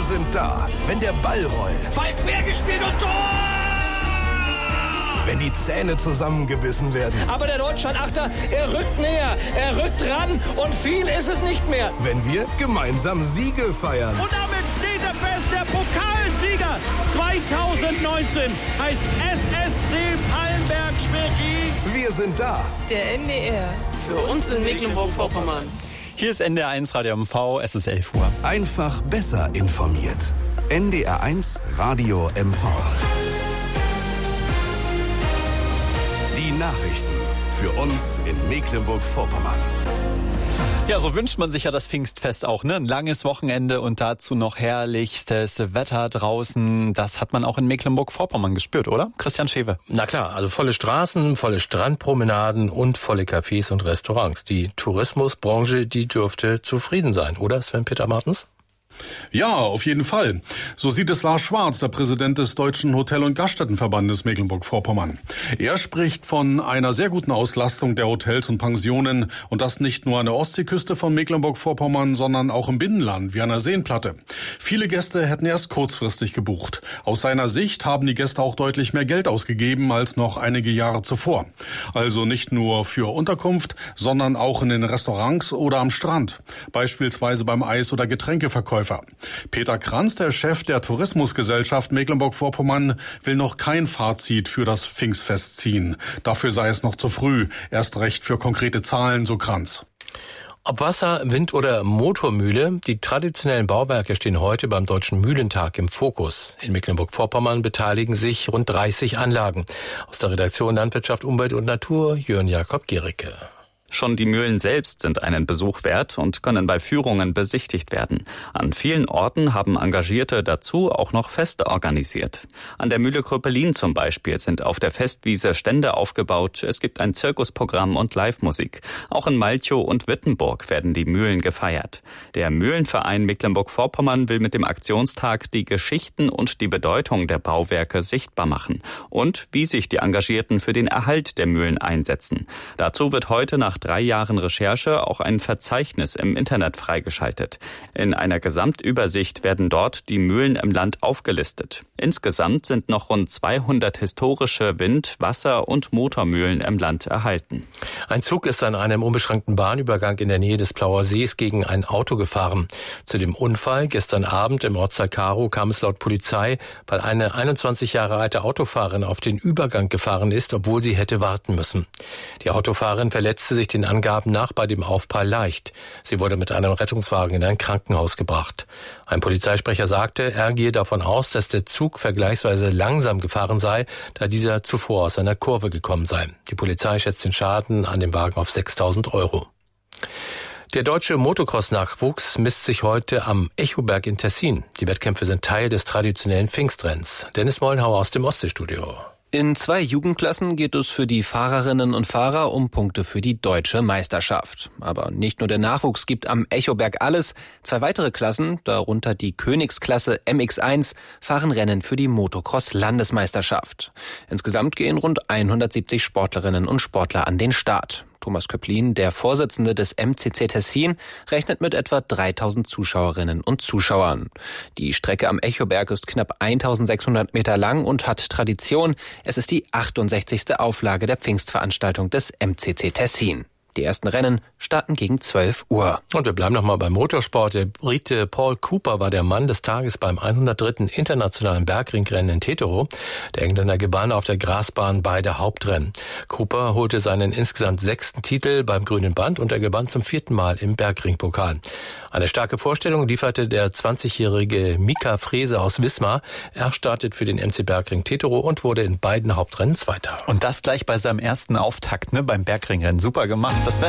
sind da, wenn der Ball rollt. Ball quer gespielt und Tor! Wenn die Zähne zusammengebissen werden. Aber der Deutschland-Achter, er rückt näher, er rückt ran und viel ist es nicht mehr. Wenn wir gemeinsam Siege feiern. Und damit steht er fest, der Pokalsieger 2019 heißt SSC Pallenberg-Schwerin. Wir sind da. Der NDR, für uns in Mecklenburg-Vorpommern. Hier ist NDR1 Radio MV, es ist 11 Uhr. Einfach besser informiert. NDR1 Radio MV. Die Nachrichten für uns in Mecklenburg-Vorpommern. Ja, so wünscht man sich ja das Pfingstfest auch, ne? Ein langes Wochenende und dazu noch herrlichstes Wetter draußen. Das hat man auch in Mecklenburg-Vorpommern gespürt, oder? Christian Schewe. Na klar, also volle Straßen, volle Strandpromenaden und volle Cafés und Restaurants. Die Tourismusbranche, die dürfte zufrieden sein, oder Sven-Peter Martens? Ja, auf jeden Fall. So sieht es Lars Schwarz, der Präsident des Deutschen Hotel- und Gaststättenverbandes Mecklenburg-Vorpommern. Er spricht von einer sehr guten Auslastung der Hotels und Pensionen und das nicht nur an der Ostseeküste von Mecklenburg-Vorpommern, sondern auch im Binnenland, wie an der Seenplatte. Viele Gäste hätten erst kurzfristig gebucht. Aus seiner Sicht haben die Gäste auch deutlich mehr Geld ausgegeben als noch einige Jahre zuvor. Also nicht nur für Unterkunft, sondern auch in den Restaurants oder am Strand. Beispielsweise beim Eis- oder Getränkeverkäufer. Peter Kranz, der Chef der Tourismusgesellschaft Mecklenburg-Vorpommern, will noch kein Fazit für das Pfingstfest ziehen. Dafür sei es noch zu früh, erst recht für konkrete Zahlen, so Kranz. Ob Wasser, Wind oder Motormühle, die traditionellen Bauwerke stehen heute beim Deutschen Mühlentag im Fokus. In Mecklenburg-Vorpommern beteiligen sich rund 30 Anlagen. Aus der Redaktion Landwirtschaft, Umwelt und Natur, Jörn Jakob Gericke. Schon die Mühlen selbst sind einen Besuch wert und können bei Führungen besichtigt werden. An vielen Orten haben Engagierte dazu auch noch Feste organisiert. An der Mühle Kröpelin zum Beispiel sind auf der Festwiese Stände aufgebaut. Es gibt ein Zirkusprogramm und Live-Musik. Auch in Malchow und Wittenburg werden die Mühlen gefeiert. Der Mühlenverein Mecklenburg-Vorpommern will mit dem Aktionstag die Geschichten und die Bedeutung der Bauwerke sichtbar machen und wie sich die Engagierten für den Erhalt der Mühlen einsetzen. Dazu wird heute nach 3 Jahren Recherche auch ein Verzeichnis im Internet freigeschaltet. In einer Gesamtübersicht werden dort die Mühlen im Land aufgelistet. Insgesamt sind noch rund 200 historische Wind-, Wasser- und Motormühlen im Land erhalten. Ein Zug ist an einem unbeschränkten Bahnübergang in der Nähe des Plauer Sees gegen ein Auto gefahren. Zu dem Unfall gestern Abend im Ortsteil Karow kam es laut Polizei, weil eine 21 Jahre alte Autofahrerin auf den Übergang gefahren ist, obwohl sie hätte warten müssen. Die Autofahrerin verletzte sich den Angaben nach bei dem Aufprall leicht. Sie wurde mit einem Rettungswagen in ein Krankenhaus gebracht. Ein Polizeisprecher sagte, er gehe davon aus, dass der Zug vergleichsweise langsam gefahren sei, da dieser zuvor aus einer Kurve gekommen sei. Die Polizei schätzt den Schaden an dem Wagen auf 6.000 €. Der deutsche Motocross-Nachwuchs misst sich heute am Echoberg in Tessin. Die Wettkämpfe sind Teil des traditionellen Pfingstrenns. Dennis Mollenhauer aus dem Ostseestudio. In 2 Jugendklassen geht es für die Fahrerinnen und Fahrer um Punkte für die deutsche Meisterschaft. Aber nicht nur der Nachwuchs gibt am Echoberg alles. 2 weitere Klassen, darunter die Königsklasse MX1, fahren Rennen für die Motocross-Landesmeisterschaft. Insgesamt gehen rund 170 Sportlerinnen und Sportler an den Start. Thomas Köpplin, der Vorsitzende des MCC Tessin, rechnet mit etwa 3.000 Zuschauerinnen und Zuschauern. Die Strecke am Echoberg ist knapp 1.600 Meter lang und hat Tradition. Es ist die 68. Auflage der Pfingstveranstaltung des MCC Tessin. Die ersten Rennen starten gegen 12 Uhr. Und wir bleiben nochmal beim Motorsport. Der Brite Paul Cooper war der Mann des Tages beim 103. Internationalen Bergringrennen in Teterow. Der Engländer gewann auf der Grasbahn beide Hauptrennen. Cooper holte seinen insgesamt 6. Titel beim Grünen Band und er gewann zum 4. Mal im Bergringpokal. Eine starke Vorstellung lieferte der 20-jährige Mika Frese aus Wismar. Er startet für den MC Bergring Teterow und wurde in beiden Hauptrennen Zweiter. Und das gleich bei seinem ersten Auftakt, beim Bergringrennen. Super gemacht. Das